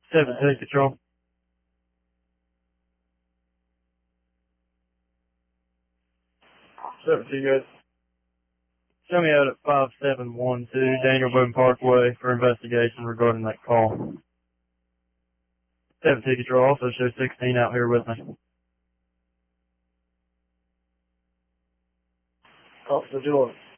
17 Control. 17 guys. Show me out at 5712 Daniel Boone Parkway for investigation regarding that call. 17 Control, also show 16 out here with me. Officer Jordan.